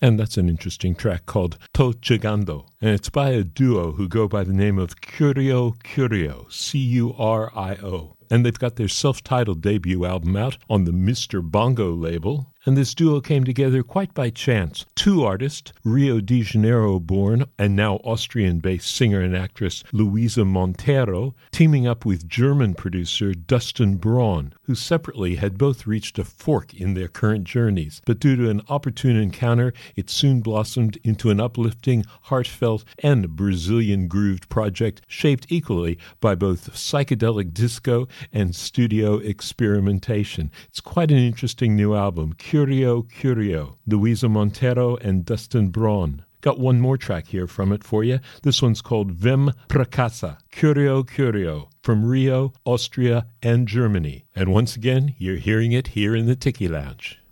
And that's an interesting track called To Chegando. And it's by a duo who go by the name of Curio Curio, Curio. And they've got their self-titled debut album out on the Mr. Bongo label. And this duo came together quite by chance. Two artists, Rio de Janeiro-born and now Austrian-based singer and actress Luisa Montero, teaming up with German producer Dustin Braun, who separately had both reached a fork in their current journeys. But due to an opportune encounter, it soon blossomed into an uplifting, heartfelt, and Brazilian-grooved project shaped equally by both psychedelic disco and studio experimentation. It's quite an interesting new album, Curio Curio, Luisa Montero and Dustin Braun. Got one more track here from it for you. This one's called Vem pra casa, Curio Curio, from Rio, Austria, and Germany. And once again, you're hearing it here in the Tiki Lounge.